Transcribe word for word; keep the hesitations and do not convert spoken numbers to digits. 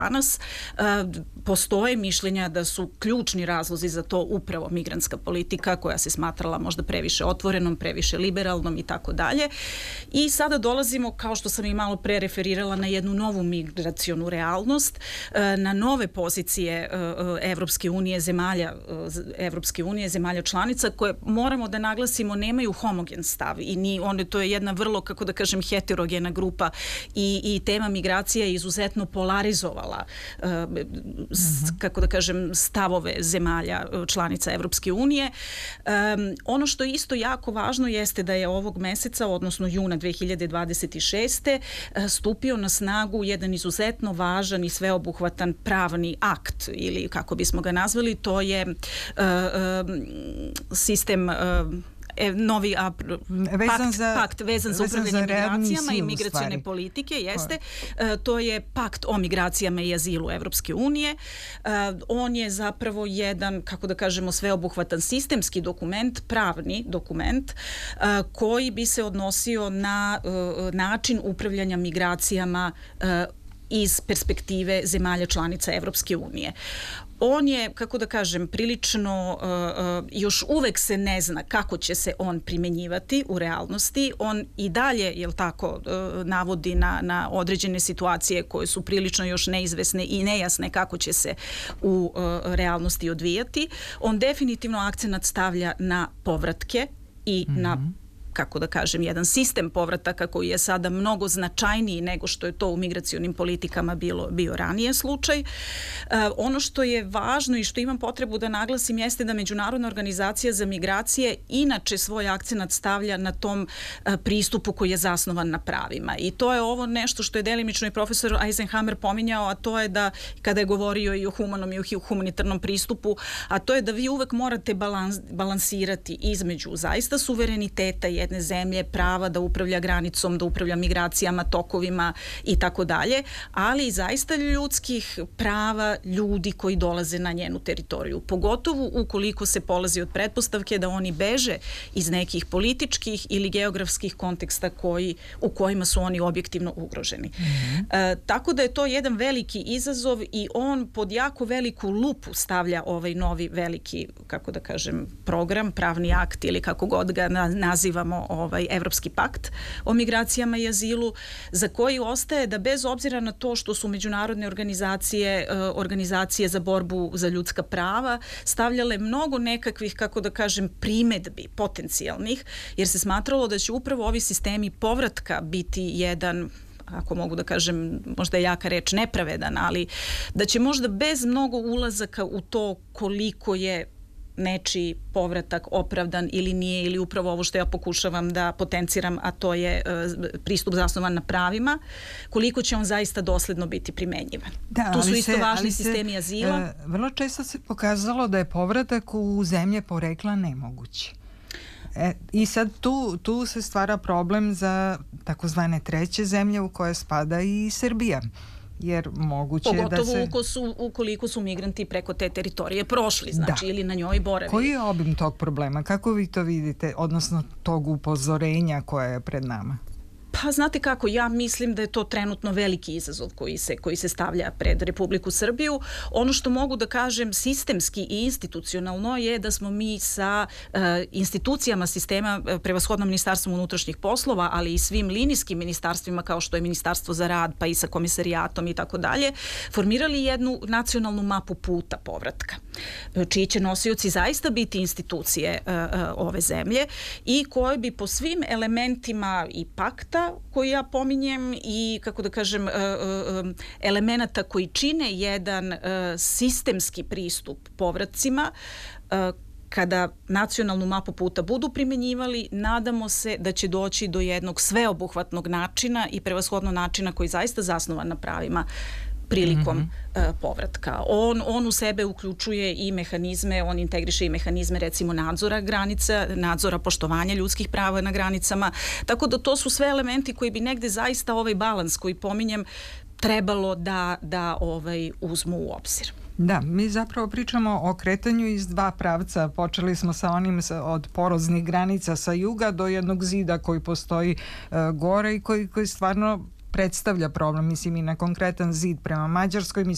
danas. Postoje mišljenja da su ključni razlozi za to upravo migrantska politika koja se smatrala možda previše otvorenom, previše liberalnom i tako dalje. I sada dolazimo, kao što sam i malo pre referirala, na jednu novu migracionu realnost, na nove pozicije Evropske unije, zemalja Evropske unije, zemalja članica, koje moramo da naglasimo nemaju homogen stav i ni one, to je jedna vrlo, kako da kažem, heterogena grupa i, i tema migracija je izuzetno polarizovala Uh, s, kako da kažem, stavove zemalja članica Evropske unije. Um, ono što je isto jako važno jeste da je ovog meseca, odnosno juna dve hiljade dvadeset šeste. Uh, stupio na snagu jedan izuzetno važan i sveobuhvatan pravni akt, ili kako bismo ga nazvali, to je uh, um, sistem uh, novi a, pakt, za, pakt vezan za upravljanje migracijama i migracione politike, jeste. E, to je pakt o migracijama i azilu Evropske unije. E, on je zapravo jedan, kako da kažemo, sveobuhvatan sistemski dokument, pravni dokument, e, koji bi se odnosio na e, način upravljanja migracijama e, iz perspektive zemalja članica Evropske unije. On je, kako da kažem, prilično, uh, uh, još uvek se ne zna kako će se on primenjivati u realnosti. On i dalje, jel tako, uh, navodi na, na određene situacije koje su prilično još neizvesne i nejasne kako će se u uh, realnosti odvijati. On definitivno akcenat stavlja na povratke i mm-hmm. na, kako da kažem, jedan sistem povrataka koji je sada mnogo značajniji nego što je to u migracionim politikama bilo, bio ranije slučaj. Uh, ono što je važno i što imam potrebu da naglasim jeste da Međunarodna organizacija za migracije inače svoj akcenat stavlja na tom uh, pristupu koji je zasnovan na pravima. I to je ovo nešto što je delimično i profesor Eisenhammer pominjao, a to je da, kada je govorio i o humanom i o humanitarnom pristupu, a to je da vi uvek morate balans, balansirati između zaista suvereniteta i jedne zemlje, prava da upravlja granicom, da upravlja migracijama, tokovima i tako dalje, ali i zaista ljudskih prava ljudi koji dolaze na njenu teritoriju. Pogotovo ukoliko se polazi od pretpostavke da oni beže iz nekih političkih ili geografskih konteksta koji, u kojima su oni objektivno ugroženi. Mm-hmm. E, tako da je to jedan veliki izazov i on pod jako veliku lupu stavlja ovaj novi veliki, kako da kažem, program, pravni akt ili kako god ga nazivamo, ovaj Evropski pakt o migracijama i azilu, za koji ostaje da bez obzira na to što su međunarodne organizacije, organizacije za borbu za ljudska prava stavljale mnogo nekakvih, kako da kažem, primedbi potencijalnih, jer se smatralo da će upravo ovi sistemi povratka biti jedan, ako mogu da kažem, možda je jaka reč, nepravedan, ali da će možda bez mnogo ulazaka u to koliko je nečiji povratak opravdan ili nije, ili upravo ovo što ja pokušavam da potenciram, a to je uh, pristup zasnovan na pravima, koliko će on zaista dosledno biti primenjivan. Da, tu su isto se, važni se, sistemi azila. Uh, vrlo često se pokazalo da je povratak u zemlje porekla nemogući. E, I sad tu, tu se stvara problem za takozvane treće zemlje u koje spada i Srbija. Jer moguće Pogotovo da se... Pogotovo su, ukoliko su migranti preko te teritorije prošli, znači, da. ili na njoj boravili. Koji je obim tog problema? Kako vi to vidite, odnosno tog upozorenja koje je pred nama? Pa znate kako, ja mislim da je to trenutno veliki izazov koji se, koji se stavlja pred Republiku Srbiju. Ono što mogu da kažem sistemski i institucionalno je da smo mi sa uh, institucijama sistema, prevashodno Ministarstvom unutrašnjih poslova, ali i svim linijskim ministarstvima kao što je Ministarstvo za rad, pa i sa komisarijatom i tako dalje, formirali jednu nacionalnu mapu puta povratka, čiji će nosioci zaista biti institucije uh, uh, ove zemlje i koje bi po svim elementima i pakta koji ja pominjem i, kako da kažem, elemenata koji čine jedan sistemski pristup povratcima, kada nacionalnu mapu puta budu primenjivali, nadamo se da će doći do jednog sveobuhvatnog načina i prevashodno načina koji je zaista zasnovan na pravima prilikom mm-hmm. uh, povratka. On, on u sebe uključuje i mehanizme, on integriše i mehanizme recimo nadzora granica, nadzora poštovanja ljudskih prava na granicama, tako da to su sve elementi koji bi negde zaista ovaj balans koji pominjem trebalo da, da ovaj, uzmu u obzir. Da, mi zapravo pričamo o kretanju iz dva pravca. Počeli smo sa onim od poroznih granica sa juga do jednog zida koji postoji uh, gore i koji, koji stvarno predstavlja problem. Mislim i na konkretan zid prema Mađarskoj, mislim